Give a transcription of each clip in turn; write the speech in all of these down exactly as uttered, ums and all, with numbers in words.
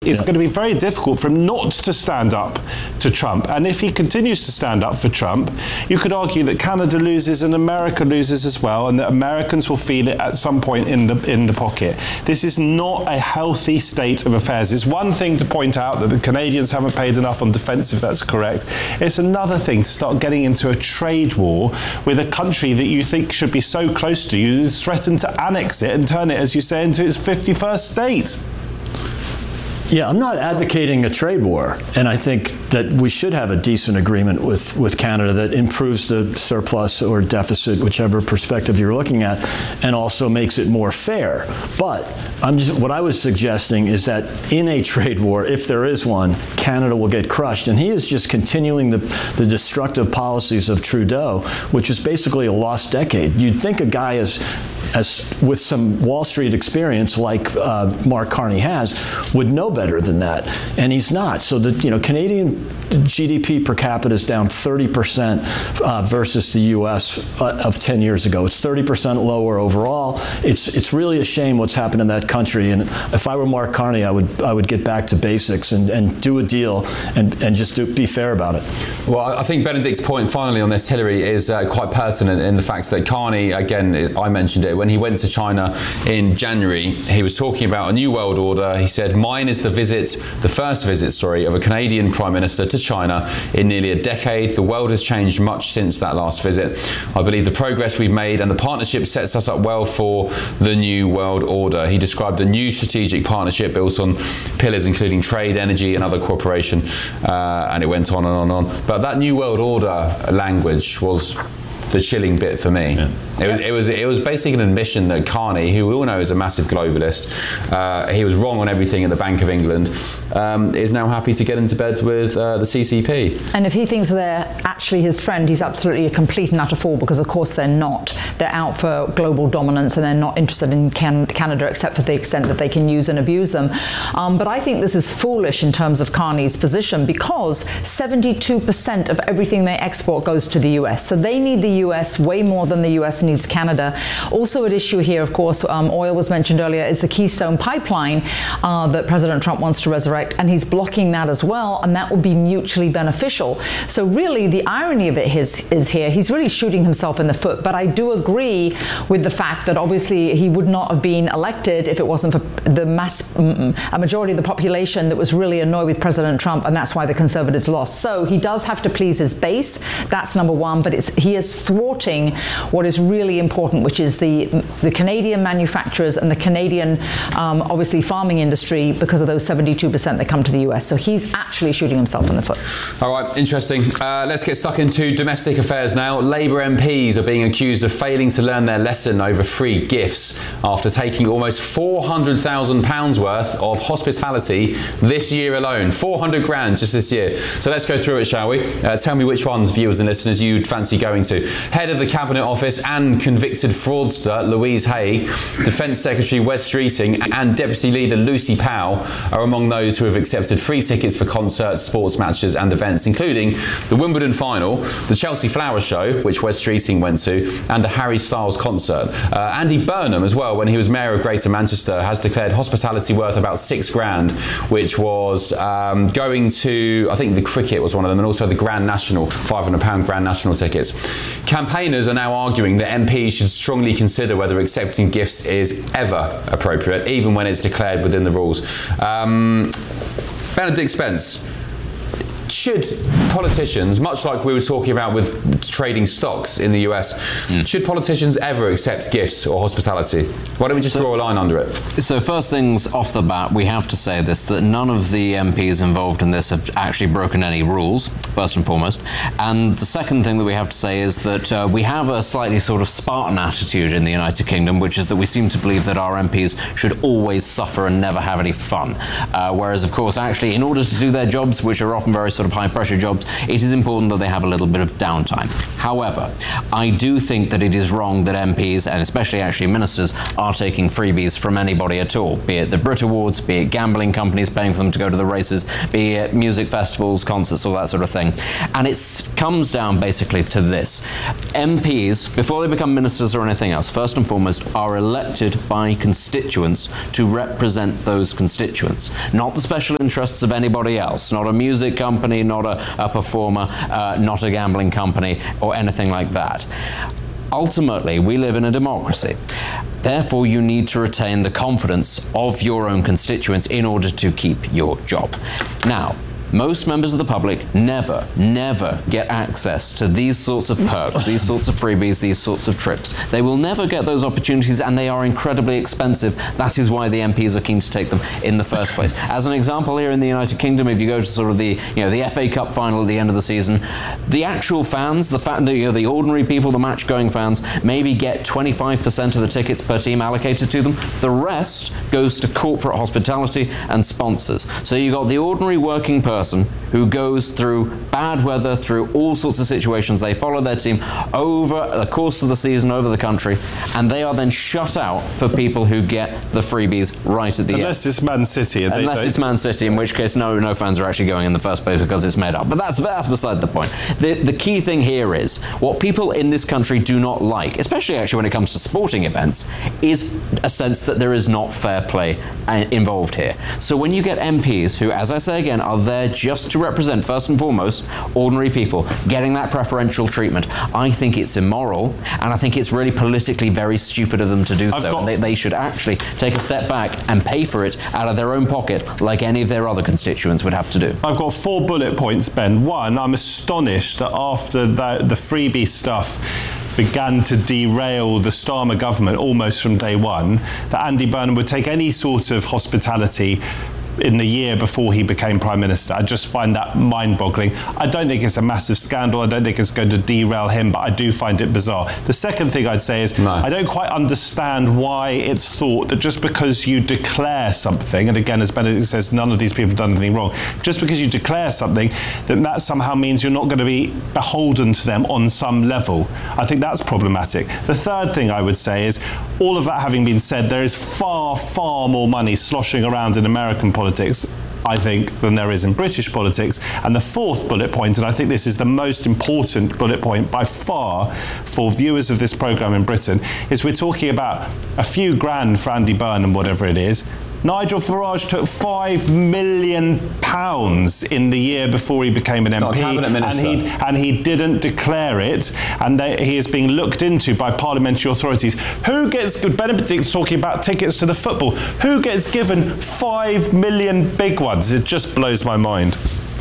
it's yeah. going to be very difficult for him not to stand up to Trump. And if he continues to stand up for Trump, you could argue that Canada loses and America loses as well, and that Americans will feel it at some point in the in the pocket. This is not a healthy state of affairs. It's one thing to point out that the Canadians haven't paid enough on defence, if that's correct. It's another thing to start getting into a trade war with a country that you think should be so close to you, who's threatened to annex it and turn it, as you say, into its fifty-first state. Yeah, I'm not advocating a trade war, and I think that we should have a decent agreement with, with Canada that improves the surplus or deficit, whichever perspective you're looking at, and also makes it more fair. But I'm just, what I was suggesting is that in a trade war, if there is one, Canada will get crushed, and he is just continuing the, the destructive policies of Trudeau, which is basically a lost decade. You'd think a guy as as with some Wall Street experience like uh, Mark Carney has, would know better than that, and he's not. So the you know Canadian G D P per capita is down thirty percent uh, versus the U S uh, of ten years ago. It's thirty percent lower overall. It's it's really a shame what's happened in that country. And if I were Mark Carney, I would I would get back to basics and, and do a deal and and just do, be fair about it. Well, I think Benedict's point finally on this, Hillary, is uh, quite pertinent in the fact that Carney, again, I mentioned it, when he went to China in January, he was talking about a new world order. He said, mine is the visit, the first visit, sorry, of a Canadian Prime Minister to China in nearly a decade. The world has changed much since that last visit. I believe the progress we've made and the partnership sets us up well for the new world order. He described a new strategic partnership built on pillars including trade, energy and other cooperation, uh, and it went on and on and on. But that new world order language was the chilling bit for me. Yeah. It was, it was it was basically an admission that Carney, who we all know is a massive globalist, uh, he was wrong on everything at the Bank of England, um, is now happy to get into bed with uh, the C C P. And if he thinks they're actually his friend, he's absolutely a complete and utter fool, because of course they're not. They're out for global dominance and they're not interested in can- Canada except to the extent that they can use and abuse them. Um, but I think this is foolish in terms of Carney's position, because seventy-two percent of everything they export goes to the U S. So they need the U S way more than the U S needs Canada. Also at issue here, of course, um, oil was mentioned earlier, is the Keystone Pipeline uh, that President Trump wants to resurrect, and he's blocking that as well, and that will be mutually beneficial. So really, the irony of it is, is here, he's really shooting himself in the foot. But I do agree with the fact that obviously he would not have been elected if it wasn't for the mass, a majority of the population that was really annoyed with President Trump, and that's why the Conservatives lost. So he does have to please his base. That's number one, but it's, he is thwarting what is really important, which is the the Canadian manufacturers and the Canadian, um, obviously, farming industry, because of those seventy-two percent that come to the U S. So he's actually shooting himself in the foot. All right, interesting. Uh, let's get stuck into domestic affairs now. Labour M Ps are being accused of failing to learn their lesson over free gifts after taking almost four hundred thousand pounds worth of hospitality this year alone. four hundred grand just this year. So let's go through it, shall we? Uh, tell me which ones, viewers and listeners, you'd fancy going to. Head of the Cabinet Office and convicted fraudster Louise Hay, Defence Secretary Wes Streeting and Deputy Leader Lucy Powell are among those who have accepted free tickets for concerts, sports matches and events, including the Wimbledon final, the Chelsea Flowers Show, which Wes Streeting went to, and the Harry Styles concert. Uh, Andy Burnham as well, when he was Mayor of Greater Manchester, has declared hospitality worth about six grand, which was um, going to, I think the cricket was one of them, and also the Grand National, five hundred pound Grand National tickets. Campaigners are now arguing that M Ps should strongly consider whether accepting gifts is ever appropriate, even when it's declared within the rules. Um, Benedict Spence, should politicians, much like we were talking about with trading stocks in the U S, mm. should politicians ever accept gifts or hospitality? Why don't we just so, draw a line under it? So first things off the bat, we have to say this, that none of the M Ps involved in this have actually broken any rules, first and foremost. And the second thing that we have to say is that uh, we have a slightly sort of Spartan attitude in the United Kingdom, which is that we seem to believe that our M Ps should always suffer and never have any fun. Uh, whereas, of course, actually, in order to do their jobs, which are often very sort of high-pressure jobs, it is important that they have a little bit of downtime. However, I do think that it is wrong that M Ps, and especially actually ministers, are taking freebies from anybody at all, be it the Brit Awards, be it gambling companies paying for them to go to the races, be it music festivals, concerts, all that sort of thing. And it comes down basically to this. M Ps, before they become ministers or anything else, first and foremost, are elected by constituents to represent those constituents, not the special interests of anybody else, not a music company, not a, a performer, uh, not a gambling company, or anything like that. Ultimately, we live in a democracy. Therefore, you need to retain the confidence of your own constituents in order to keep your job. Now, most members of the public never, never get access to these sorts of perks, these sorts of freebies, these sorts of trips. They will never get those opportunities, and they are incredibly expensive. That is why the M Ps are keen to take them in the first place. As an example, here in the United Kingdom, if you go to sort of the, you know, the F A Cup final at the end of the season, the actual fans, the fa- the, you know, the ordinary people, the match-going fans, maybe get twenty-five percent of the tickets per team allocated to them. The rest goes to corporate hospitality and sponsors. So you've got the ordinary working person who goes through bad weather, through all sorts of situations. They follow their team over the course of the season, over the country, and they are then shut out for people who get the freebies right at the Unless end. Unless it's Man City. And Unless they it's Man City, in which case no, no fans are actually going in the first place because it's made up. But that's that's beside the point. The, the key thing here is, what people in this country do not like, especially actually when it comes to sporting events, is a sense that there is not fair play involved here. So when you get M Ps who, as I say again, are there just to represent, first and foremost, ordinary people, getting that preferential treatment, I think it's immoral, and I think it's really politically very stupid of them to do I've so. got- And they, they should actually take a step back and pay for it out of their own pocket, like any of their other constituents would have to do. I've got four bullet points, Ben. One, I'm astonished that after the, the freebie stuff began to derail the Starmer government almost from day one, that Andy Burnham would take any sort of hospitality in the year before he became Prime Minister. I just find that mind-boggling. I don't think it's a massive scandal. I don't think it's going to derail him, but I do find it bizarre. The second thing I'd say is No. I don't quite understand why it's thought that just because you declare something, and again, as Benedict says, none of these people have done anything wrong, just because you declare something, that that somehow means you're not going to be beholden to them on some level. I think that's problematic. The third thing I would say is, all of that having been said, there is far, far more money sloshing around in American politics, I think, than there is in British politics. And the fourth bullet point, and I think this is the most important bullet point by far for viewers of this programme in Britain, is we're talking about a few grand for Andy Burnham, whatever it is. Nigel Farage took five million pounds in the year before he became an not M P, a cabinet and minister. he and he didn't declare it, and they, he is being looked into by parliamentary authorities. Who gets? Benedict's talking about tickets to the football. Who gets given five million big ones? It just blows my mind.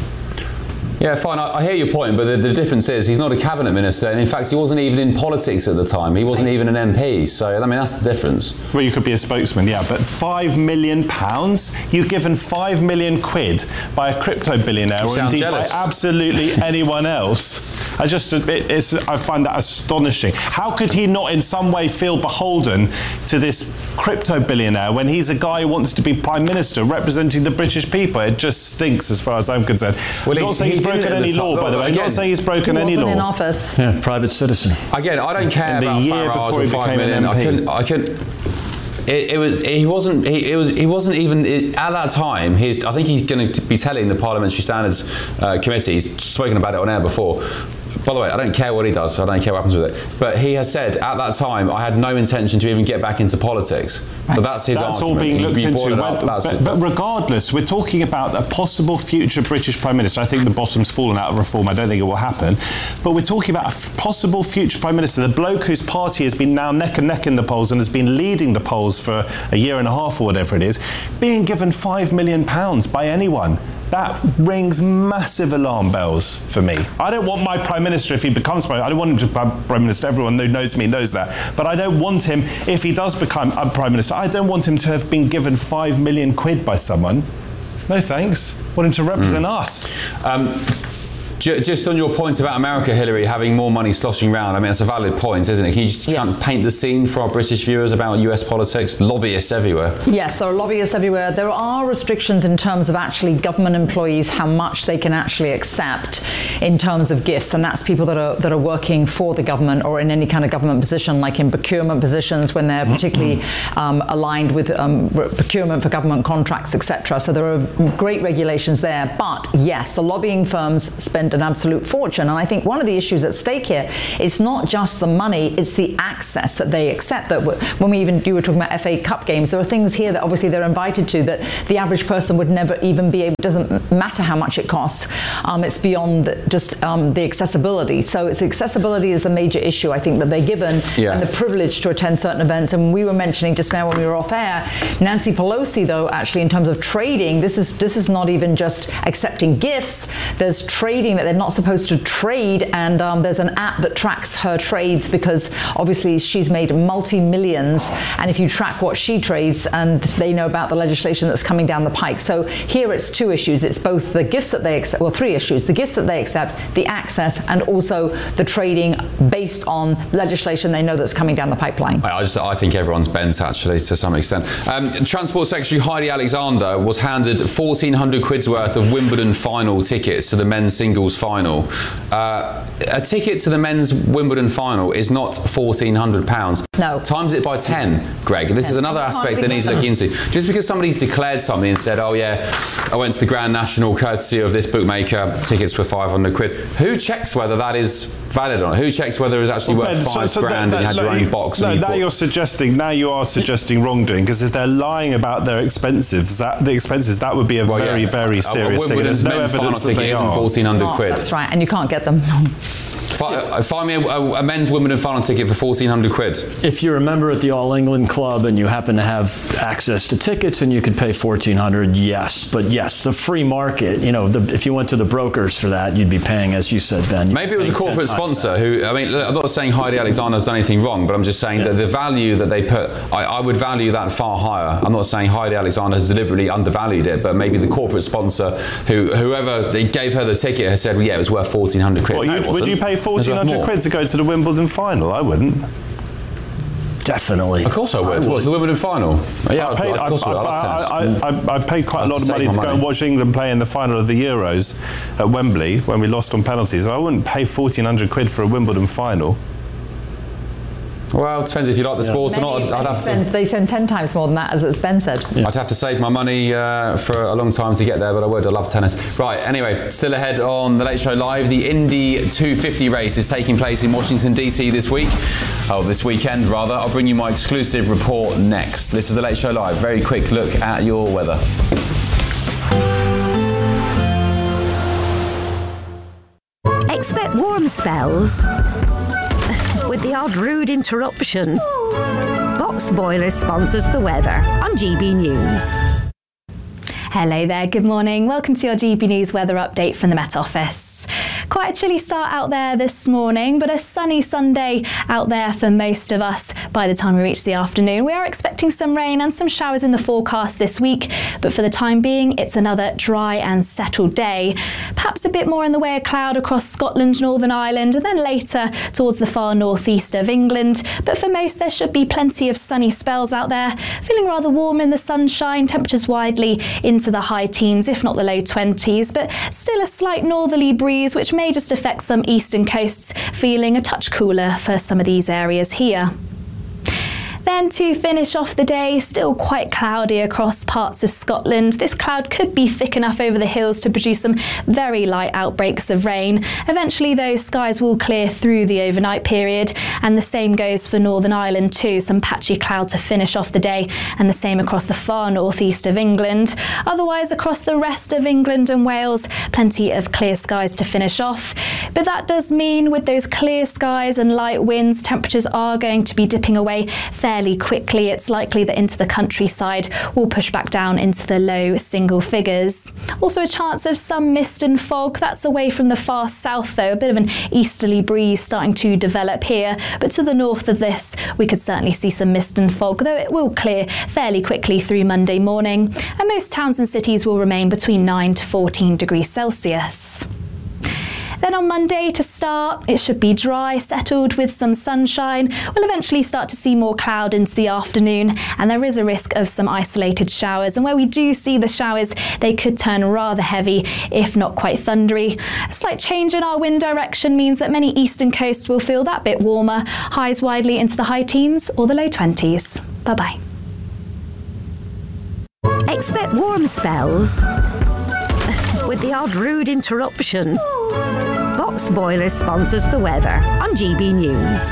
Yeah, fine, I, I hear your point, but the, the difference is he's not a cabinet minister, and in fact he wasn't even in politics at the time. He wasn't even an M P, so I mean that's the difference. Well, you could be a spokesman, yeah, but five million pounds? You're given five million quid by a crypto billionaire, You or sound indeed jealous. by absolutely anyone else. I just, it, it's, I find that astonishing. How could he not in some way feel beholden to this crypto billionaire when he's a guy who wants to be Prime Minister representing the British people? It just stinks as far as I'm concerned. Well, I'm he- not saying he he's didn't broken at the any top, law, by the though, way. I'm again. not saying he's broken He any wasn't in law. office. Yeah, private citizen. Again, I don't care In the about year Farage before or he five became an million. I M P. couldn't. I couldn't. It, it was. He wasn't. He, it was. He wasn't even it, at that time. He's. I think he's going to be telling the Parliamentary Standards uh, Committee. He's spoken about it on air before. By the way, I don't care what he does. I don't care what happens with it. But he has said at that time, I had no intention to even get back into politics. But that's his That's all argument. being He- looked he brought into. it up. Whether- That's- but, but regardless, we're talking about a possible future British Prime Minister. I think the bottom's fallen out of reform. I don't think it will happen. But we're talking about a f- possible future Prime Minister, the bloke whose party has been now neck and neck in the polls and has been leading the polls for a year and a half or whatever it is, being given five million pounds by anyone. That rings massive alarm bells for me. I don't want my Prime Minister, if he becomes Prime I don't want him to be Prime Minister. Everyone who knows me knows that. But I don't want him, if he does become a Prime Minister, I don't want him to have been given five million quid by someone. No thanks. I want him to represent Hmm. us. Um, J- just on your point about America, Hillary, having more money sloshing around, I mean, that's a valid point, isn't it? Can you just try Yes. and paint the scene for our British viewers about U S politics? Lobbyists everywhere. Yes, there are lobbyists everywhere. There are restrictions in terms of actually government employees, how much they can actually accept in terms of gifts, and that's people that are that are working for the government or in any kind of government position, like in procurement positions when they're particularly um, aligned with um, procurement for government contracts, et cetera. So there are great regulations there. But yes, the lobbying firms spend an absolute fortune, and I think one of the issues at stake here is not just the money; it's the access that they accept. That when we even you were talking about F A Cup games, there are things here that obviously they're invited to that the average person would never even be able. It doesn't matter how much it costs. Um, it's beyond just um, the accessibility. So it's accessibility is a major issue, I think, that they're given, yeah. and the privilege to attend certain events. And we were mentioning just now when we were off air, Nancy Pelosi, though, actually in terms of trading, this is this is not even just accepting gifts. There's trading that they're not supposed to trade, and um, there's an app that tracks her trades because obviously she's made multi-millions, and if you track what she trades, and they know about the legislation that's coming down the pike. So here it's two issues. It's both the gifts that they accept, well, three issues: the gifts that they accept, the access, and also the trading based on legislation they know that's coming down the pipeline. I just I think everyone's bent, actually, to some extent. Um, Transport Secretary Heidi Alexander was handed fourteen hundred quid's worth of Wimbledon final tickets to the men's singles final. Uh, a ticket to the men's Wimbledon final is not fourteen hundred pounds. No. Times it by ten, Greg. This is another aspect that needs looking into. Just because somebody's declared something and said, oh yeah, I went to the Grand National courtesy of this bookmaker, tickets for five hundred quid. Who checks whether that is valid or not? Who checks whether it's actually Well, worth Ben, five so- so grand that- and you had that- your no, own box? No, and you now bought- you're suggesting, now you are suggesting wrongdoing, because if they're lying about their expenses, that, the expenses, that would be a Well, very, yeah. very Uh, serious thing. Wimbledon's There's no men's final evidence that ticket they isn't are. fourteen hundred Oh, quid. that's right, and you can't get them. Fi- Find me a, a, a men's Wimbledon final ticket for fourteen hundred quid. If you're a member at the All England Club and you happen to have access to tickets and you could pay fourteen hundred, yes. But yes, the free market, you know, the, if you went to the brokers for that, you'd be paying, as you said, Ben. Maybe it was a corporate sponsor who, I mean, I'm not saying Heidi Alexander's done anything wrong, but I'm just saying Yeah. that the value that they put, I, I would value that far higher. I'm not saying Heidi Alexander has deliberately undervalued it, but maybe the corporate sponsor, who whoever they gave her the ticket, has said, well, yeah, it was worth fourteen hundred quid. What, No, you, it would wasn't. you pay It was fourteen worth hundred more. quid to go to the Wimbledon final? I wouldn't. Definitely. Of course I would. What's the Wimbledon final? Oh, yeah, I paid, of course I, I, would. I love tennis. I, I, I, I paid quite a I'd lot of save money my to go money. and watch England play in the final of the Euros at Wembley when we lost on penalties. I wouldn't pay fourteen hundred quid for a Wimbledon final. Well, it depends if you like the sport or not. Many- I'd, I'd have spend- to. They send ten times more than that, as Ben said. I'd have to save my money uh, for a long time to get there, but I would. I love tennis. Right, anyway, still ahead on The Late Show Live. The Indy two fifty race is taking place in Washington, D C this week. Oh, this weekend, rather. I'll bring you my exclusive report next. This is The Late Show Live. Very quick look at your weather. Expect warm spells with the odd rude interruption. Box Boiler sponsors the weather on G B News. Hello there, good morning. Welcome to your G B News weather update from the Met Office. Quite a chilly start out there this morning, but a sunny Sunday out there for most of us by the time we reach the afternoon. We are expecting some rain and some showers in the forecast this week, but for the time being, it's another dry and settled day. Perhaps a bit more in the way of cloud across Scotland, Northern Ireland, and then later towards the far northeast of England. But for most, there should be plenty of sunny spells out there. Feeling rather warm in the sunshine, temperatures widely into the high teens, if not the low twenties, but still a slight northerly breeze, which may just affect some eastern coasts, feeling a touch cooler for some of these areas here. Then to finish off the day, still quite cloudy across parts of Scotland. This cloud could be thick enough over the hills to produce some very light outbreaks of rain. Eventually, those skies will clear through the overnight period, and the same goes for Northern Ireland too. Some patchy cloud to finish off the day, and the same across the far northeast of England. Otherwise, across the rest of England and Wales, plenty of clear skies to finish off. But that does mean with those clear skies and light winds, temperatures are going to be dipping away fairly quickly. It's likely that into the countryside will push back down into the low single figures. Also a chance of some mist and fog. That's away from the far south though, a bit of an easterly breeze starting to develop here, but to the north of this we could certainly see some mist and fog, though it will clear fairly quickly through Monday morning, and most towns and cities will remain between nine to fourteen degrees Celsius. Then on Monday to start, it should be dry, settled with some sunshine. We'll eventually start to see more cloud into the afternoon, and there is a risk of some isolated showers. And where we do see the showers, they could turn rather heavy, if not quite thundery. A slight change in our wind direction means that many eastern coasts will feel that bit warmer, highs widely into the high teens or the low twenties. Bye-bye. Expect warm spells with the odd rude interruption. Box Boilers sponsors the weather on G B News.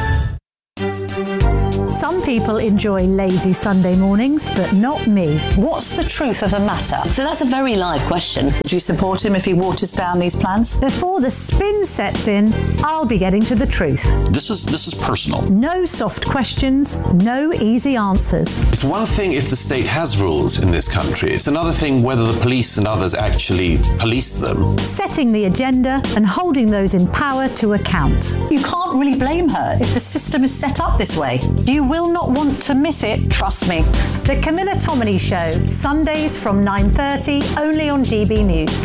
Some people enjoy lazy Sunday mornings, but not me. What's the truth of the matter? So that's a very live question. Do you support him if he waters down these plans? Before the spin sets in, I'll be getting to the truth. This is this is personal. No soft questions, no easy answers. It's one thing if the state has rules in this country. It's another thing whether the police and others actually police them. Setting the agenda and holding those in power to account. You can't really blame her if the system is set up this way. You will not want to miss it, trust me. The Camilla Tominey Show, Sundays from nine thirty, only on G B News.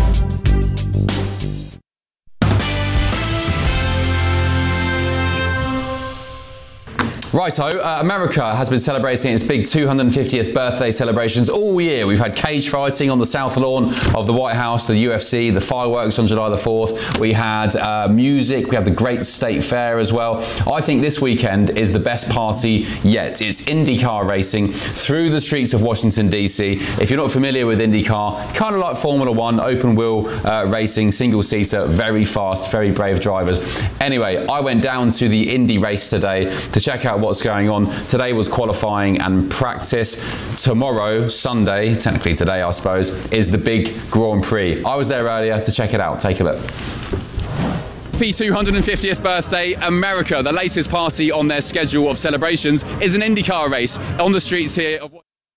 Righto, uh, America has been celebrating its big two hundred fiftieth birthday celebrations all year. We've had cage fighting on the south lawn of the White House, the U F C, the fireworks on July the fourth. We had uh, music, we had the Great State Fair as well. I think this weekend is the best party yet. It's IndyCar racing through the streets of Washington, D C. If you're not familiar with IndyCar, kind of like Formula One, open wheel uh, racing, single seater, very fast, very brave drivers. Anyway, I went down to the Indy race today to check out what's going on. Today was qualifying and practice. Tomorrow, Sunday, technically today I suppose, is the big Grand Prix. I was there earlier to check it out. Take a look. Happy two hundred fiftieth birthday, America. The latest party on their schedule of celebrations is an IndyCar race on the streets here of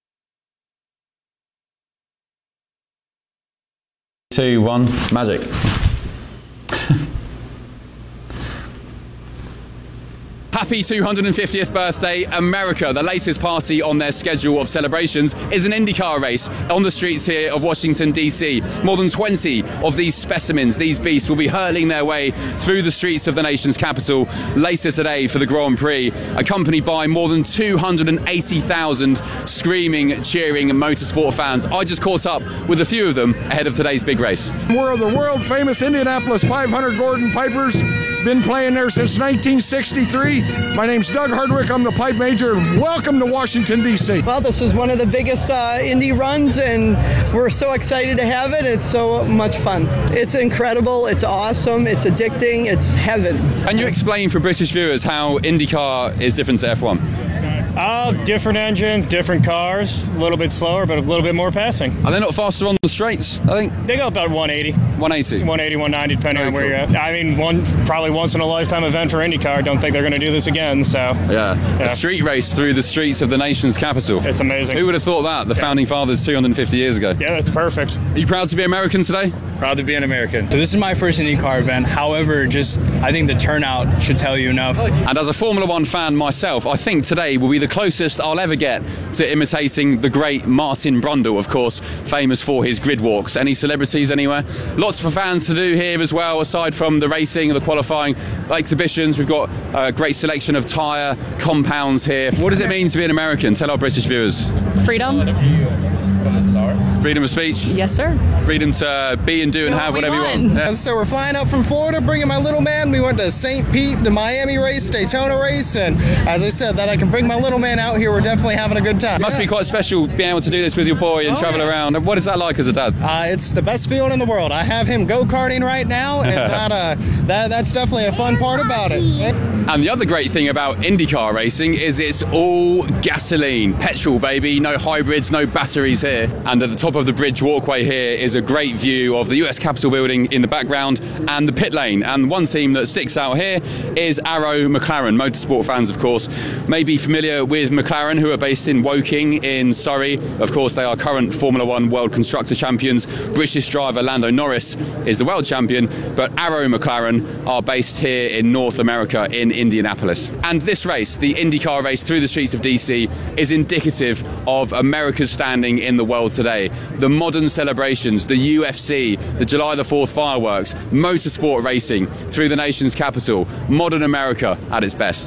Two, one, magic. Happy two hundred fiftieth birthday, America. The latest party on their schedule of celebrations is an IndyCar race on the streets here of Washington, D C. More than twenty of these specimens, these beasts, will be hurling their way through the streets of the nation's capital later today for the Grand Prix, accompanied by more than two hundred eighty thousand screaming, cheering motorsport fans. I just caught up with a few of them ahead of today's big race. We're the world-famous Indianapolis five hundred Gordon Pipers. Been playing there since nineteen sixty-three. My name's Doug Hardwick. I'm the pipe major. Welcome to Washington, D C. Well, this is one of the biggest uh, Indy runs, and we're so excited to have it. It's so much fun. It's incredible. It's awesome. It's addicting. It's heaven. Can you explain for British viewers how IndyCar is different to F one? Uh, different engines, different cars, a little bit slower, but a little bit more passing. And they're not faster on the straights, I think? They go about one eighty. one eighty? one eighty, one ninety, depending Very on where cool. you're at. I mean, one probably once in a lifetime event for IndyCar. Don't think they're going to do this again, so. Yeah. yeah, a street race through the streets of the nation's capital. It's amazing. Who would have thought that, the yeah. founding fathers two hundred fifty years ago? Yeah, that's perfect. Are you proud to be American today? Proud to be an American. So this is my first IndyCar event. However, just I think the turnout should tell you enough. And as a Formula One fan myself, I think today will be the closest I'll ever get to imitating the great Martin Brundle, of course, famous for his grid walks. Any celebrities anywhere? Lots for fans to do here as well, aside from the racing and the qualifying exhibitions. We've got a great selection of tyre compounds here. What does it mean to be an American? Tell our British viewers. Freedom. Freedom of speech? Yes, sir. Freedom to be and do, do and have whatever want. you want. Yeah. So we're flying up from Florida, bringing my little man. We went to Saint Pete, the Miami race, Daytona race, and as I said, that I can bring my little man out here. We're definitely having a good time. It must yeah. be quite special being able to do this with your boy and oh, travel yeah. around. What is that like as a dad? Uh, it's the best feeling in the world. I have him go-karting right now, and that, uh, that that's definitely a fun part about it. And the other great thing about IndyCar racing is it's all gasoline, petrol, baby. No hybrids, no batteries here. And at the top of the bridge walkway here is a great view of the U S Capitol building in the background and the pit lane. And one team that sticks out here is Arrow McLaren. Motorsport fans, of course, may be familiar with McLaren, who are based in Woking in Surrey. Of course, they are current Formula One World Constructor Champions. British driver Lando Norris is the world champion, but Arrow McLaren are based here in North America in Indianapolis. And this race, the IndyCar race through the streets of D C, is indicative of America's standing in the world today. the modern celebrations, the U F C, the July the fourth fireworks, motorsport racing through the nation's capital. Modern America at its best.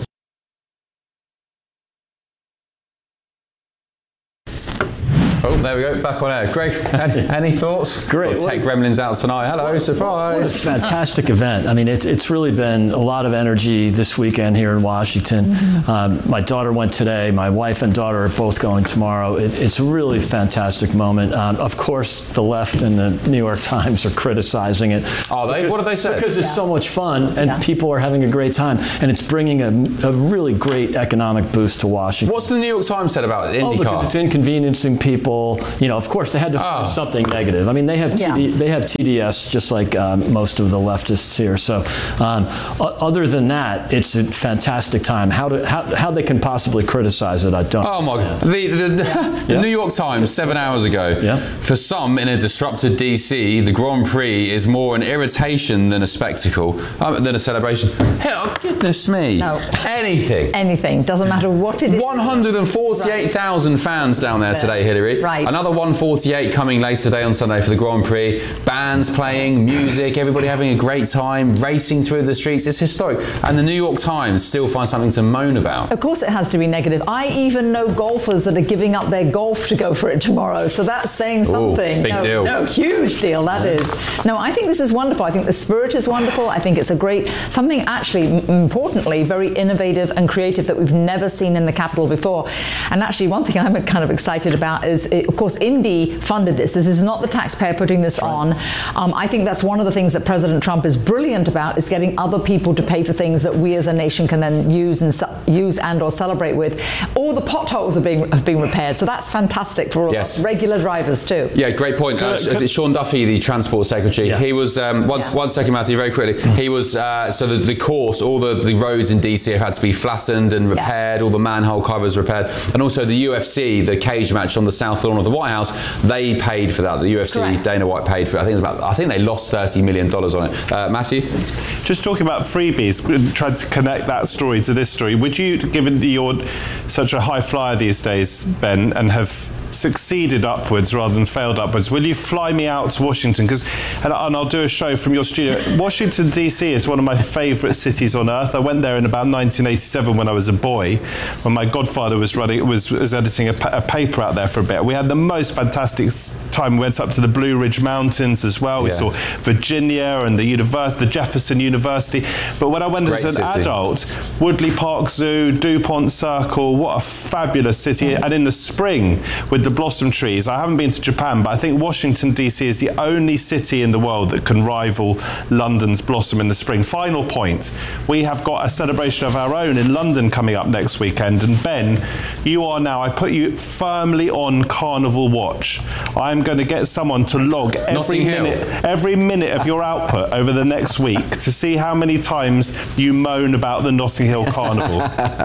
Oh, there we go, back on air. Greg, any, any thoughts? Great. Got Tech Gremlins out tonight. Hello, surprise. What a fantastic event. I mean, it's, it's really been a lot of energy this weekend here in Washington. Mm-hmm. Um, my daughter went today. My wife and daughter are both going tomorrow. It, it's a really fantastic moment. Um, of course, the left and the New York Times are criticizing it. Oh, they? Because, what have they said? Because it's yeah. so much fun, and yeah. people are having a great time, and it's bringing a, a really great economic boost to Washington. What's the New York Times said about IndyCar? Oh, because it's inconveniencing people. You know, of course, they had to find oh. something negative. I mean, they have T D, yes. they have T D S just like um, most of the leftists here. So, um, other than that, it's a fantastic time. How to how, how they can possibly criticize it, I don't. Oh my God! The the, the, yeah. the yeah. New York Times seven hours ago. Yeah. For some in a disrupted D C, the Grand Prix is more an irritation than a spectacle, um, than a celebration. Hell, goodness me! No. Anything. Anything. Doesn't matter what it is. one hundred forty-eight thousand right. fans down there today, Hillary. Right. Another one forty-eight coming later today on Sunday for the Grand Prix. Bands playing, music, everybody having a great time, racing through the streets. It's historic. And the New York Times still finds something to moan about. Of course it has to be negative. I even know golfers that are giving up their golf to go for it tomorrow. So that's saying something. Ooh, big no, deal. No, huge deal, that yeah. is. No, I think this is wonderful. I think the spirit is wonderful. I think it's a great, something actually, m- importantly, very innovative and creative that we've never seen in the Capitol before. And actually, one thing I'm kind of excited about is, it, of course, Indy funded this. This is not the taxpayer putting this right. on. Um, I think that's one of the things that President Trump is brilliant about, is getting other people to pay for things that we as a nation can then use and use and or celebrate with. All the potholes are being have been repaired, so that's fantastic for all yes. of us regular drivers too. Yeah, great point. Uh, is it Sean Duffy, the Transport Secretary? Yeah. He was um, one, yeah. one second, Matthew, very quickly. Mm. He was uh, so the, the course, all the, the roads in D C have had to be flattened and repaired, yes. all the manhole covers repaired, and also the U F C, the cage match on the south lawn of the White House, they paid for that. The U F C, correct. Dana White paid for it. I think it's about. I think they lost thirty million dollars on it. Uh, Matthew, just talking about freebies, trying to connect that story to this story. Would you, given you're such a high flyer these days, Ben, and have succeeded upwards rather than failed upwards, will you fly me out to Washington? Because and, and I'll do a show from your studio. Washington D C is one of my favourite cities on earth. I went there in about nineteen eighty-seven when I was a boy, when my godfather was running was was editing a, a paper out there for a bit. We had the most fantastic time. We went up to the Blue Ridge Mountains as well. We yeah. saw Virginia and the university, the Jefferson University. But when I went Great as an city. adult, Woodley Park Zoo, DuPont Circle, what a fabulous city. Mm-hmm. And in the spring, with the blossom trees. I haven't been to Japan, but I think Washington D C is the only city in the world that can rival London's blossom in the spring. Final point, we have got a celebration of our own in London coming up next weekend, and Ben, you are now, I put you firmly on Carnival watch. I'm going to get someone to log every minute, every minute of your output over the next week to see how many times you moan about the Notting Hill Carnival.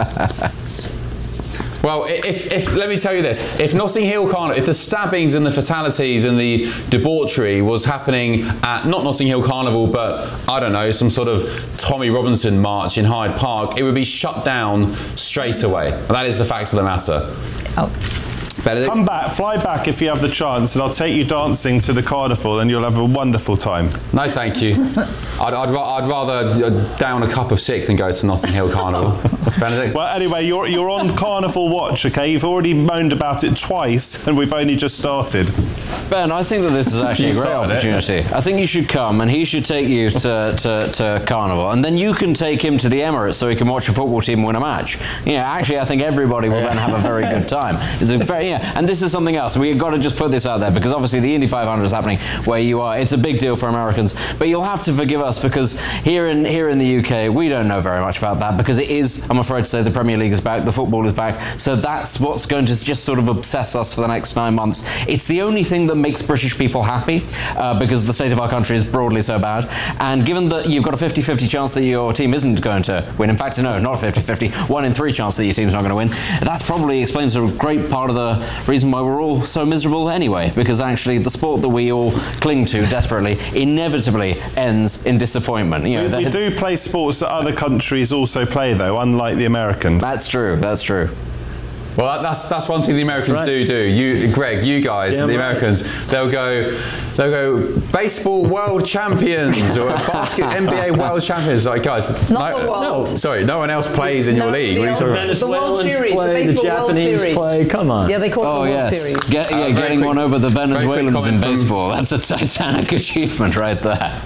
Well, if, if let me tell you this, if Notting Hill Carnival, if the stabbings and the fatalities and the debauchery was happening at, not Notting Hill Carnival, but, I don't know, some sort of Tommy Robinson march in Hyde Park, it would be shut down straight away. And that is the fact of the matter. Oh. Benedict? Come back, fly back if you have the chance, and I'll take you dancing to the carnival, and you'll have a wonderful time. No, thank you. I'd, I'd, I'd rather down a cup of sick than go to Notting Hill Carnival. Benedict? Well, anyway, you're you're on Carnival watch, okay? You've already moaned about it twice, and we've only just started. Ben, I think that this is actually a great opportunity. It. I think you should come, and he should take you to, to, to Carnival, and then you can take him to the Emirates so he can watch a football team win a match. Yeah, actually, I think everybody will then have a very good time. It's a very Yeah, and this is something else. We've got to just put this out there, because obviously the Indy five hundred is happening where you are. It's a big deal for Americans, but you'll have to forgive us, because here in here in the U K, we don't know very much about that, because it is, I'm afraid to say, the Premier League is back, the football is back, so that's what's going to just sort of obsess us for the next nine months. It's the only thing that makes British people happy, uh, because the state of our country is broadly so bad, and given that you've got a fifty-fifty chance that your team isn't going to win, in fact, no, not a fifty-fifty, one in three chance that your team's not going to win, that's probably explains a great part of the reason why we're all so miserable anyway, because actually the sport that we all cling to desperately inevitably ends in disappointment. You know, we, we do play sports that other countries also play, though, unlike the Americans. That's true, that's true. Well, that, that's that's one thing the Americans Right. do do. You, Greg, you guys, Damn the right. Americans, they'll go, they'll go baseball world champions or basket N B A world champions. Like guys, Not no, the world. no, sorry, no one else plays in No, your league. What are you the talking about? The World Venezuelans Series, the play, the, baseball World Japanese Series. play. Come on. Yeah, they call it Oh the World yes, Series. Get, yeah, Uh, very getting quick- one over the very quick Venezuelans in comment from- baseball. That's a titanic achievement right there.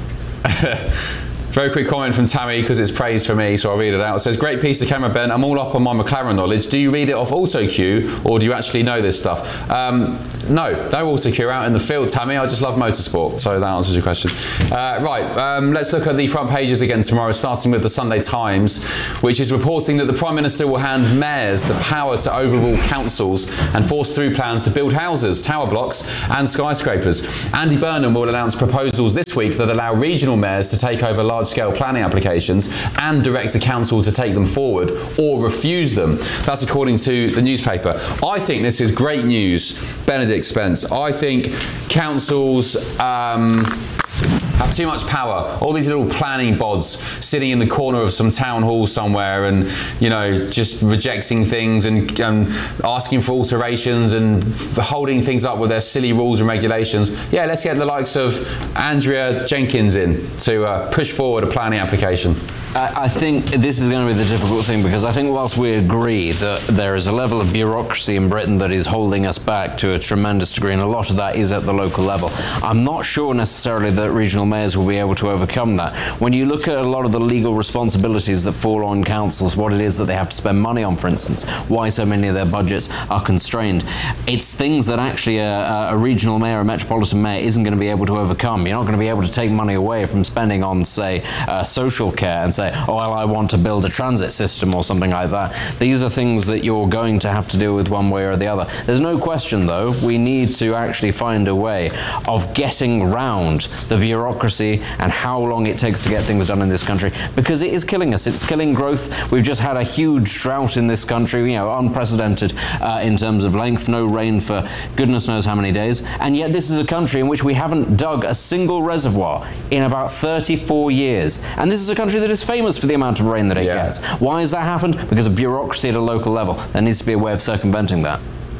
Very quick comment from Tammy, because it's praised for me, so I'll read it out. It says, great piece of camera, Ben. I'm all up on my McLaren knowledge. Do you read it off AutoCue, or do you actually know this stuff? Um, no, no AutoCue out in the field, Tammy. I just love motorsport, so that answers your question. Uh, right, um, let's look at the front pages again tomorrow, starting with the Sunday Times, which is reporting that the Prime Minister will hand mayors the power to overrule councils and force through plans to build houses, tower blocks and skyscrapers. Andy Burnham will announce proposals this week that allow regional mayors to take over large scale planning applications and direct a council to take them forward or refuse them. That's according to the newspaper. I think this is great news, Benedict Spence. I think councils um, have too much power. All these little planning bods sitting in the corner of some town hall somewhere and, you know, just rejecting things and, and asking for alterations and holding things up with their silly rules and regulations. Yeah, let's get the likes of Andrea Jenkins in to uh, push forward a planning application. I I think this is going to be the difficult thing, because I think whilst we agree that there is a level of bureaucracy in Britain that is holding us back to a tremendous degree, and a lot of that is at the local level, I'm not sure necessarily that regional mayors will be able to overcome that. When you look at a lot of the legal responsibilities that fall on councils, what it is that they have to spend money on, for instance, why so many of their budgets are constrained, it's things that actually a, a regional mayor, a metropolitan mayor isn't going to be able to overcome. You're not going to be able to take money away from spending on, say, uh, social care and say, oh, well, I want to build a transit system or something like that. These are things that you're going to have to deal with one way or the other. There's no question, though, we need to actually find a way of getting round the bureaucracy and how long it takes to get things done in this country, because it is killing us. It's killing growth. We've just had a huge drought in this country, you know, unprecedented uh, in terms of length, no rain for goodness knows how many days, and yet this is a country in which we haven't dug a single reservoir in about thirty-four years. And this is a country that is famous for the amount of rain that it Yeah. gets. Why has that happened? Because of bureaucracy at a local level. There needs to be a way of circumventing that.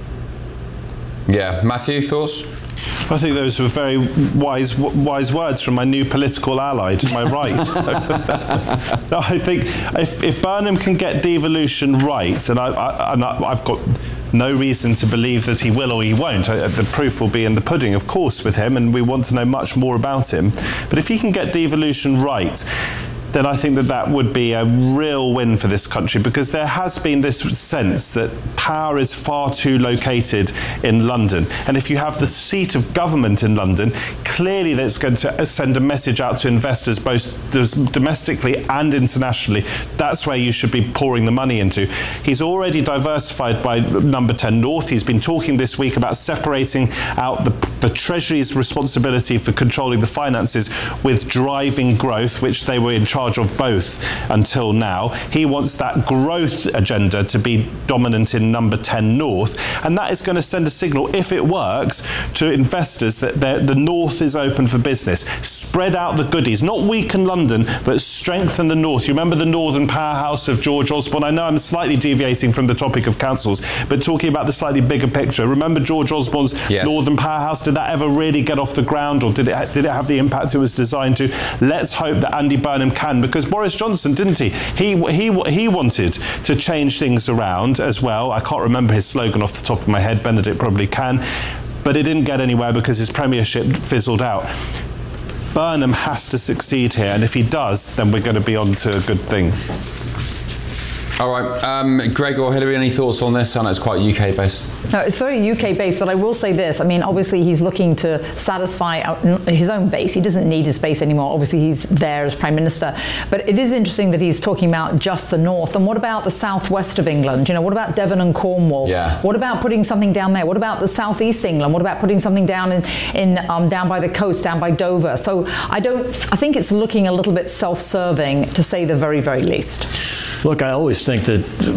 Yeah, Matthew, thoughts? I think those were very wise wise words from my new political ally to my right. No, I think if, if Burnham can get devolution right, and, I, I, and I, I've got no reason to believe that he will or he won't. I, the proof will be in the pudding, of course, with him, and we want to know much more about him. But if he can get devolution right, then I think that that would be a real win for this country, because there has been this sense that power is far too located in London. And if you have the seat of government in London, clearly that's going to send a message out to investors, both domestically and internationally. That's where you should be pouring the money into. He's already diversified by Number ten North. He's been talking this week about separating out the, the Treasury's responsibility for controlling the finances with driving growth, which they were in charge of both until now. He wants that growth agenda to be dominant in Number ten North, and that is going to send a signal, if it works, to investors that the North is open for business. Spread out the goodies, not weaken London, but strengthen the North. You remember the Northern powerhouse of George Osborne? I know I'm slightly deviating from the topic of councils, but talking about the slightly bigger picture. Remember George Osborne's Yes. Northern powerhouse? Did that ever really get off the ground, or did it did it have the impact it was designed to? Let's hope that Andy Burnham can, because Boris Johnson, didn't he? He he he wanted to change things around as well. I can't remember his slogan off the top of my head. Benedict probably can, but it didn't get anywhere because his premiership fizzled out. Burnham has to succeed here, and if he does, then we're going to be on to a good thing. All right, um, Greg or Hilary, any thoughts on this? I know it's quite U K based. No, it's very U K based, but I will say this. I mean, obviously he's looking to satisfy his own base. He doesn't need his base anymore. Obviously he's there as Prime Minister. But it is interesting that he's talking about just the north. And what about the southwest of England? You know, what about Devon and Cornwall? Yeah. What about putting something down there? What about the southeast England? What about putting something down in, in um, down by the coast, down by Dover? So I don't, I think it's looking a little bit self-serving, to say the very, very least. Look, I always think that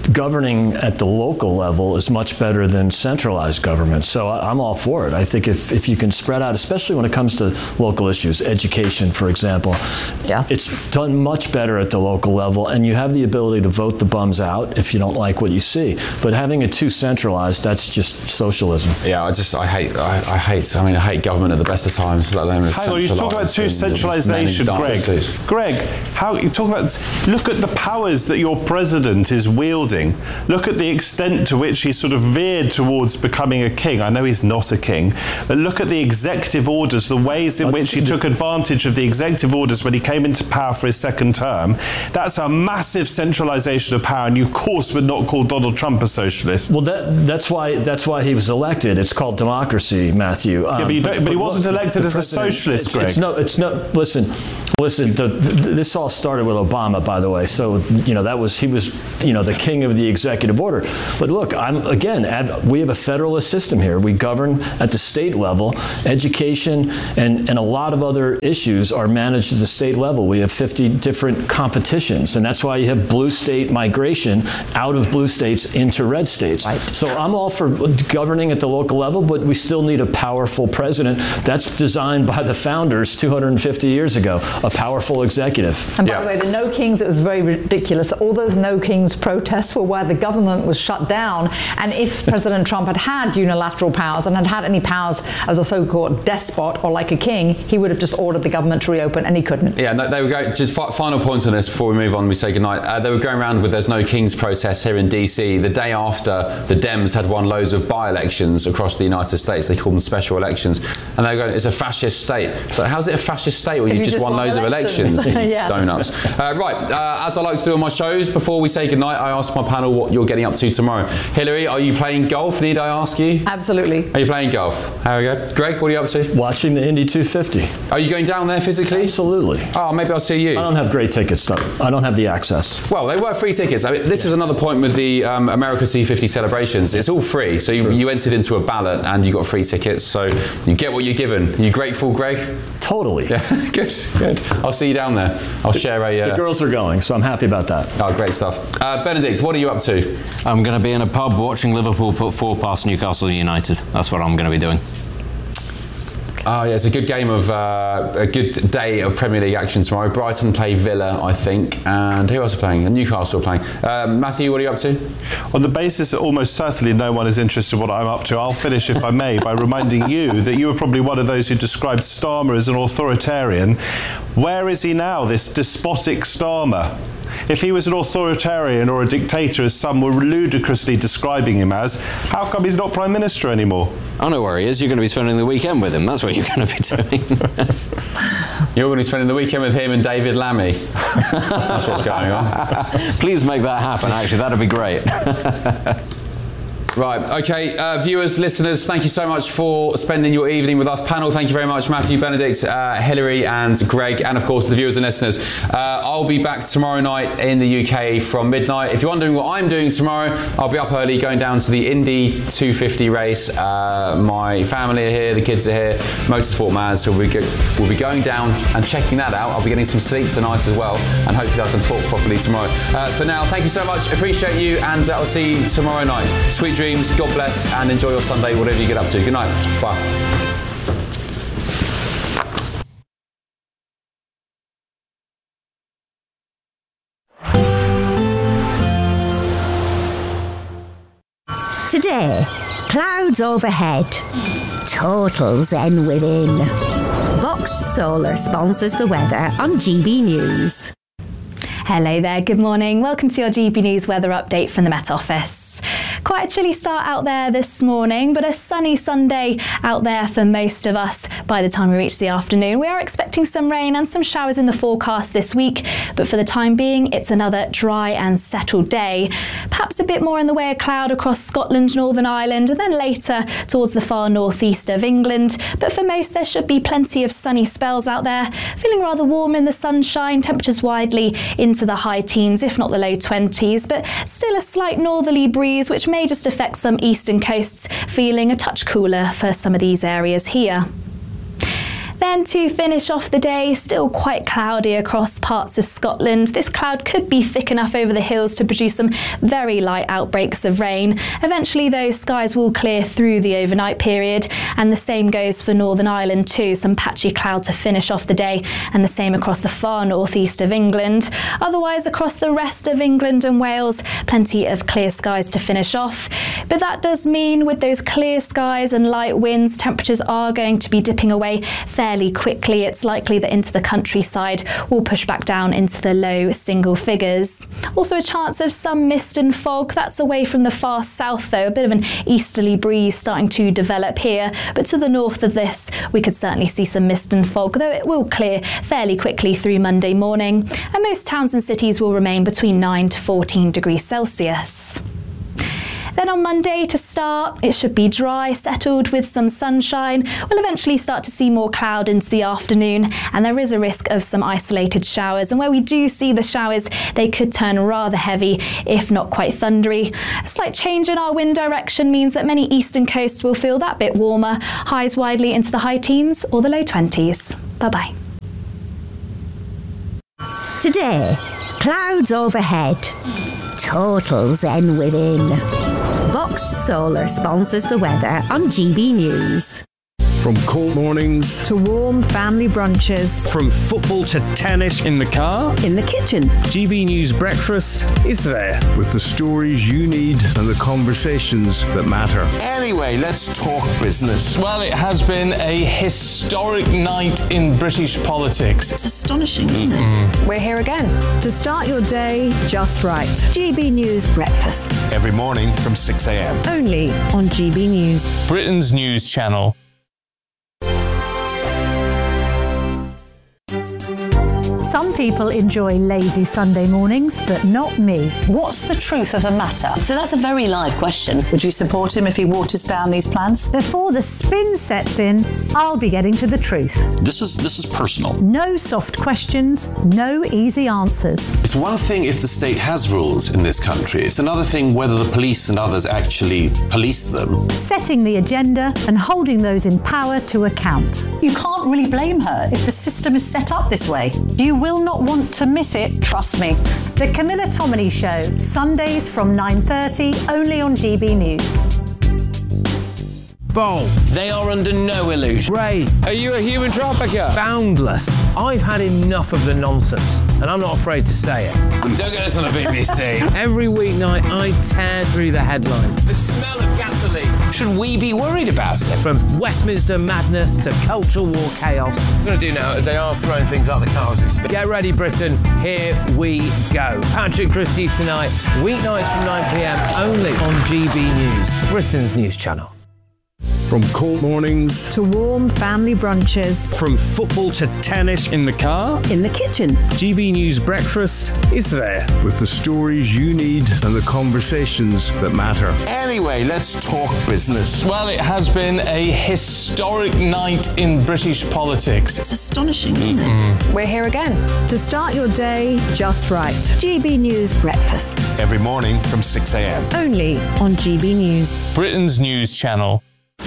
governing at the local level is much better than centralized government. So I, I'm all for it. I think if, if you can spread out, especially when it comes to local issues, education, for example, yeah. it's done much better at the local level, and you have the ability to vote the bums out if you don't like what you see. But having it too centralized, that's just socialism. Yeah, I just, I hate, I, I hate, I mean, I hate government at the best of times, let alone Hang on, you talk about too centralisation, Greg. Greg, how you talk about? Look at the powers that your president is wielding. Look at the extent to which he's sort of veered towards becoming a king. I know he's not a king, but look at the executive orders, the ways in which he took advantage of the executive orders when he came into power for his second term. That's a massive centralisation of power, and you, of course, would not call Donald Trump a socialist. Well, that, that's why that's why he was elected. It's called democracy, Matthew. Um, yeah, but, you don't, but, but he wasn't look, elected as a socialist, it's, Greg. It's no, it's no. Listen, listen. The, the, this all started with Obama, by the way. So you know that was he was you know the king of the executive order. But look, I'm again. Ad, we have a federalist system here. We govern at the state level. Education and and a lot of other issues are managed at the state level. We have fifty different competitions, and that's why you have blue state migration out of blue states into red states. Right. So I'm all for governing at the local level, but we still need a powerful president. That's designed by the founders two hundred fifty years ago, a powerful executive. And by yeah. the way, the No Kings, it was very ridiculous that all those No Kings protests were where the government was shut down. And if President Trump had had unilateral powers and had had any powers as a so-called despot or like a king, he would have just ordered the government to reopen, and he couldn't. Yeah, no, they were going, just fi- final point on this before we move on, we say goodnight. Uh, they were going around with there's No Kings protests here in D C the day after the Dems had won loads of by-elections across the United States. They called them special elections. And they were going, it's a fascist state. So how's it a fascist state when you, you just, just won, won loads elections. of elections? Yes. Donuts. Uh, right, uh, as I like to do on my shows, before we say goodnight, I ask my panel what you're getting up to tomorrow. Hillary, are you playing golf? Need I ask you? Absolutely. Are you playing golf? There we go. Greg, what are you up to? Watching the Indy two fifty. Are you going down there physically? Absolutely. Oh, maybe I'll see you. I don't have great tickets, though. I don't have the access. Well, they were free tickets. I mean, this yeah. is another point with the um, America C fifty celebrations. It's all free. So you, you entered into a ballot and you got free tickets. So you get what you're given. Are you grateful, Greg? Totally. Yeah, good, good. I'll see you down there. I'll the, share a... Uh... The girls are going, so I'm happy about that. Oh, great stuff. Uh, Benedict, what are you up to? I'm going to be in a pub watching Liverpool put four past Newcastle United. That's what I'm going to be doing. Oh, yeah, it's a good game of, uh, a good day of Premier League action tomorrow. Brighton play Villa, I think, and who else are playing? Newcastle are playing. Um, Matthew, what are you up to? On the basis that almost certainly no one is interested in what I'm up to, I'll finish, if I may, by reminding you that you were probably one of those who described Starmer as an authoritarian. Where is he now, this despotic Starmer? If he was an authoritarian or a dictator, as some were ludicrously describing him as, how come he's not Prime Minister anymore? I know where he is. You're going to be spending the weekend with him. That's what you're going to be doing. You're going to be spending the weekend with him and David Lammy. That's what's going on. Please make that happen, actually. That'd be great. Right, okay, uh, viewers, listeners, thank you so much for spending your evening with us. Panel, thank you very much, Matthew, Benedict, uh, Hillary and Greg, and of course the viewers and listeners. Uh, I'll be back tomorrow night in the U K from midnight. If you're wondering what I'm doing tomorrow, I'll be up early going down to the Indy two fifty race. Uh, my family are here, the kids are here, Motorsport Mad, so we'll be, go- we'll be going down and checking that out. I'll be getting some sleep tonight as well, and hopefully I can talk properly tomorrow. Uh, for now, thank you so much, appreciate you, and I'll see you tomorrow night. Sweet dreams. God bless, and enjoy your Sunday, whatever you get up to. Good night. Bye. Today, clouds overhead, total zen within. Vox Solar sponsors the weather on G B News. Hello there, good morning. Welcome to your G B News weather update from the Met Office. Quite a chilly start out there this morning, but a sunny Sunday out there for most of us by the time we reach the afternoon. We are expecting some rain and some showers in the forecast this week, but for the time being, it's another dry and settled day. Perhaps a bit more in the way of cloud across Scotland, Northern Ireland, and then later towards the far northeast of England. But for most, there should be plenty of sunny spells out there. Feeling rather warm in the sunshine, temperatures widely into the high teens, if not the low twenties, but still a slight northerly breeze, which may just affect some eastern coasts, feeling a touch cooler for some of these areas here. Then to finish off the day, still quite cloudy across parts of Scotland. This cloud could be thick enough over the hills to produce some very light outbreaks of rain. Eventually, though, skies will clear through the overnight period, and the same goes for Northern Ireland too. Some patchy cloud to finish off the day, and the same across the far northeast of England. Otherwise, across the rest of England and Wales, plenty of clear skies to finish off. But that does mean with those clear skies and light winds, temperatures are going to be dipping away fairly quickly. It's likely that into the countryside will push back down into the low single figures. Also a chance of some mist and fog. That's away from the far south though, a bit of an easterly breeze starting to develop here. But to the north of this, we could certainly see some mist and fog, though it will clear fairly quickly through Monday morning. And most towns and cities will remain between nine to fourteen degrees Celsius. Then on Monday to start, it should be dry, settled with some sunshine. We'll eventually start to see more cloud into the afternoon, and there is a risk of some isolated showers. And where we do see the showers, they could turn rather heavy, if not quite thundery. A slight change in our wind direction means that many eastern coasts will feel that bit warmer, highs widely into the high teens or the low twenties. Bye-bye. Today, clouds overhead, total zen within. Box Solar sponsors the weather on G B News. From cold mornings to warm family brunches, from football to tennis in the car, in the kitchen, G B News Breakfast is there with the stories you need and the conversations that matter. Anyway, let's talk business. Well, it has been a historic night in British politics. It's astonishing, isn't Mm-mm. it? We're here again to start your day just right. G B News Breakfast. Every morning from six a m. Only on G B News. Britain's news channel. Some people enjoy lazy Sunday mornings, but not me. What's the truth of the matter? So that's a very live question. Would you support him if he waters down these plans? Before the spin sets in, I'll be getting to the truth. This is this is personal. No soft questions, no easy answers. It's one thing if the state has rules in this country. It's another thing whether the police and others actually police them. Setting the agenda and holding those in power to account. You can't really blame her if the system is set up this way. You will not want to miss it, trust me. The Camilla Tominey Show, Sundays from nine thirty, only on G B News. Bold. They are under no illusion. Ray. Are you a human trafficker? Boundless. I've had enough of the nonsense, and I'm not afraid to say it. Don't get us on the B B C. Every weeknight, I tear through the headlines. The smell of gasoline. Should we be worried about it? From Westminster madness to cultural war chaos. What I'm going to do now is they are throwing things out the car as we speak. Get ready, Britain. Here we go. Patrick Christie's tonight, weeknights from nine p m, only on G B News, Britain's news channel. From cold mornings to warm family brunches, from football to tennis in the car, in the kitchen, G B News Breakfast is there with the stories you need and the conversations that matter. Anyway, let's talk business. Well, it has been a historic night in British politics. It's astonishing, isn't Mm-mm. it? We're here again to start your day just right. G B News Breakfast. Every morning from six a m. Only on G B News. Britain's news channel.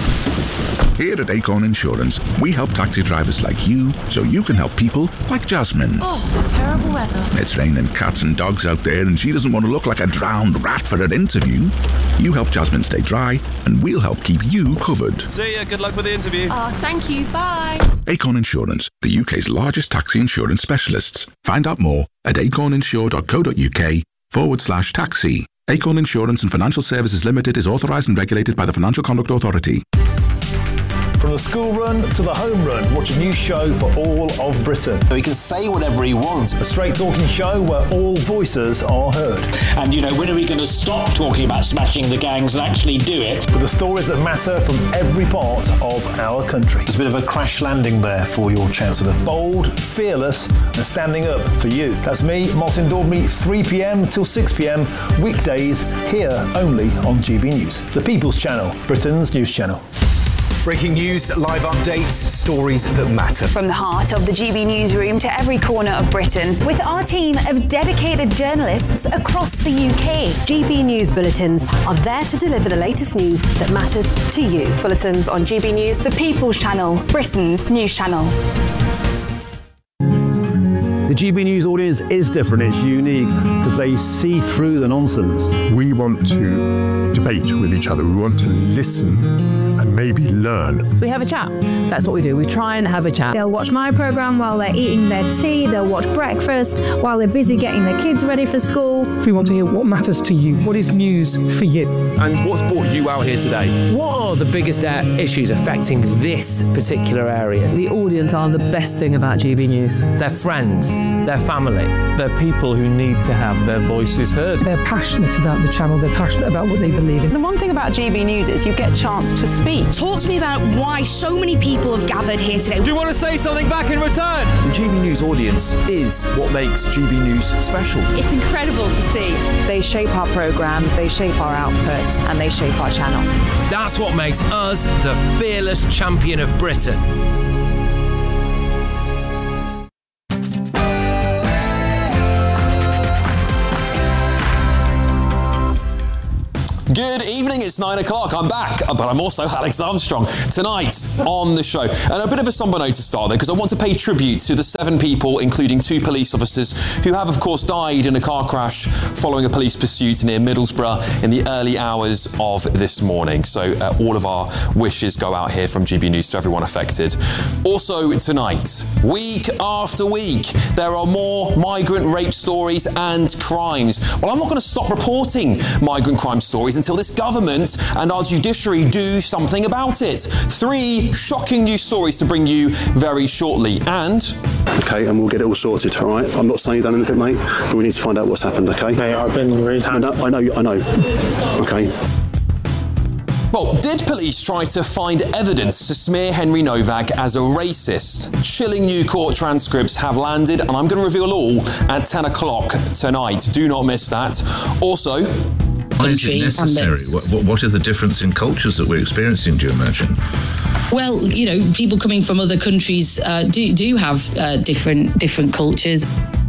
Here at Acorn Insurance, we help taxi drivers like you so you can help people like Jasmine. Oh, terrible weather. It's raining cats and dogs out there and she doesn't want to look like a drowned rat for her interview. You help Jasmine stay dry and we'll help keep you covered. See ya, good luck with the interview. Oh, thank you, bye. Acorn Insurance, the U K's largest taxi insurance specialists. Find out more at acorninsure.co.uk forward slash taxi. Acorn Insurance and Financial Services Limited is authorised and regulated by the Financial Conduct Authority. From the school run to the home run, watch a new show for all of Britain. He can say whatever he wants. A straight talking show where all voices are heard. And, you know, when are we going to stop talking about smashing the gangs and actually do it? With the stories that matter from every part of our country. There's a bit of a crash landing there for your Chancellor. Bold, fearless and standing up for you. That's me, Martin Daubney, three p m till six p m, weekdays, here only on G B News. The People's Channel, Britain's news channel. Breaking news, live updates, stories that matter. From the heart of the G B newsroom to every corner of Britain, with our team of dedicated journalists across the U K. G B News Bulletins are there to deliver the latest news that matters to you. Bulletins on G B News, the People's Channel, Britain's news channel. The G B News audience is different, it's unique, because they see through the nonsense. We want to debate with each other, we want to listen and maybe learn. We have a chat, that's what we do, we try and have a chat. They'll watch my programme while they're eating their tea, they'll watch breakfast while they're busy getting their kids ready for school. We want to hear what matters to you, what is news for you. And what's brought you out here today? What are the biggest uh, issues affecting this particular area? The audience are the best thing about G B News. Their friends, their family. They're people who need to have their voices heard. They're passionate about the channel, they're passionate about what they believe in. The one thing about G B News is you get a chance to speak. Talk to me about why so many people have gathered here today. Do you want to say something back in return? The G B News audience is what makes G B News special. It's incredible to see. They shape our programmes, they shape our output, and they shape our channel. That's what makes us the fearless champion of Britain. Good evening, it's nine o'clock. I'm back, but I'm also Alex Armstrong. Tonight on the show, and a bit of a somber note to start there, because I want to pay tribute to the seven people, including two police officers, who have, of course, died in a car crash following a police pursuit near Middlesbrough in the early hours of this morning. So uh, all of our wishes go out here from G B News to everyone affected. Also tonight, week after week, there are more migrant rape stories and crimes. Well, I'm not going to stop reporting migrant crime stories until this government and our judiciary do something about it. Three shocking news stories to bring you very shortly. And... Okay, and we'll get it all sorted, all right? I'm not saying you've done anything, mate, but we need to find out what's happened, okay? Mate, I've been really I know, I know, I know. Okay. Well, did police try to find evidence to smear Henry Novak as a racist? Chilling new court transcripts have landed, and I'm going to reveal all at ten o'clock tonight. Do not miss that. Also... Why is it necessary? What, what is the difference in cultures that we're experiencing, do you imagine? Well, you know, people coming from other countries uh, do do have uh, different different cultures.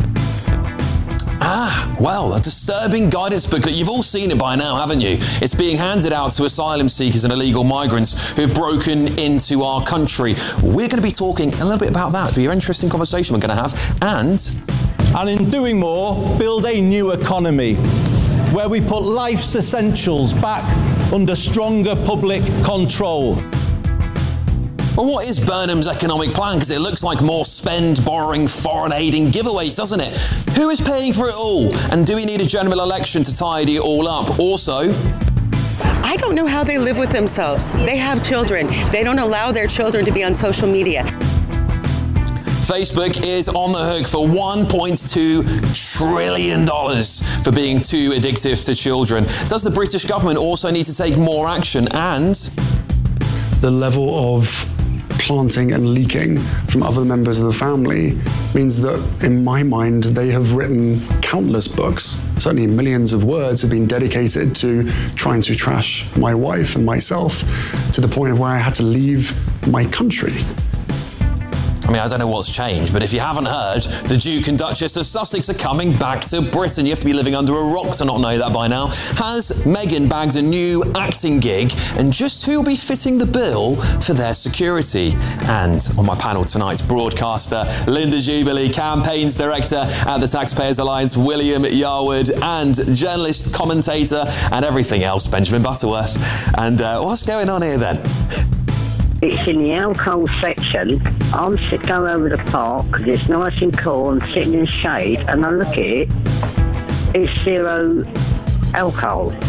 Ah, well, a disturbing guidance booklet. You've all seen it by now, haven't you? It's being handed out to asylum seekers and illegal migrants who've broken into our country. We're going to be talking a little bit about that. It'll be an interesting conversation we're going to have. And... And in doing more, build a new economy, where we put life's essentials back under stronger public control. Well, what is Burnham's economic plan? Because it looks like more spend, borrowing, foreign aiding giveaways, doesn't it? Who is paying for it all? And do we need a general election to tidy it all up? Also... I don't know how they live with themselves. They have children. They don't allow their children to be on social media. Facebook is on the hook for one point two trillion dollars for being too addictive to children. Does the British government also need to take more action? And the level of planting and leaking from other members of the family means that, in my mind, they have written countless books. Certainly millions of words have been dedicated to trying to trash my wife and myself, to the point of where I had to leave my country. I mean, I don't know what's changed, but if you haven't heard, the Duke and Duchess of Sussex are coming back to Britain. You have to be living under a rock to not know that by now. Has Meghan bagged a new acting gig? And just who will be fitting the bill for their security? And on my panel tonight, broadcaster Linda Jubilee, campaigns director at the Taxpayers Alliance, William Yarwood, and journalist, commentator, and everything else, Benjamin Butterworth. And uh, what's going on here then? It's in the alcohol section. I'm sit going over the park because it's nice and cool and sitting in shade, and I look at it, it's zero alcohol.